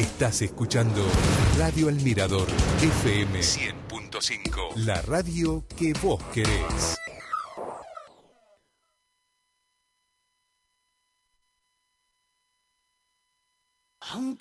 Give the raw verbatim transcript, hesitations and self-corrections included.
Estás escuchando Radio El Mirador, F M cien punto cinco. La radio que vos querés. Aunque